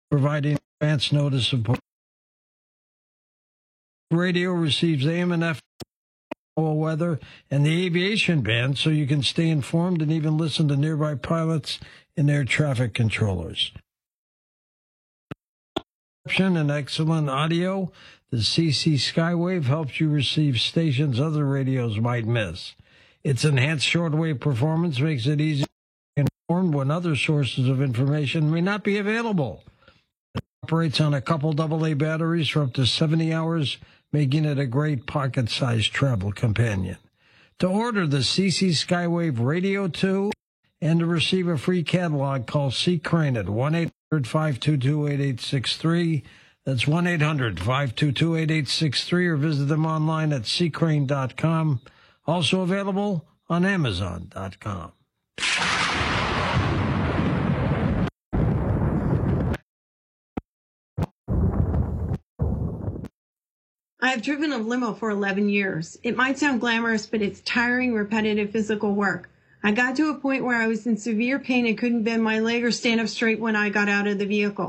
providing advance notice of radio receives AM and FM weather and the aviation band so you can stay informed and even listen to nearby pilots and air traffic controllers. And excellent audio, the CC Skywave helps you receive stations other radios might miss. Its enhanced shortwave performance makes it easy to be informed when other sources of information may not be available. It operates on a couple AA batteries for up to 70 hours, making it a great pocket-sized travel companion. To order the CC Skywave Radio 2 and to receive a free catalog, call C. Crane at 1-800-522-8863. That's 1-800-522-8863, or visit them online at ccrane.com. Also available on Amazon.com. I have driven a limo for 11 years. It might sound glamorous, but it's tiring, repetitive physical work. I got to a point where I was in severe pain and couldn't bend my leg or stand up straight when I got out of the vehicle.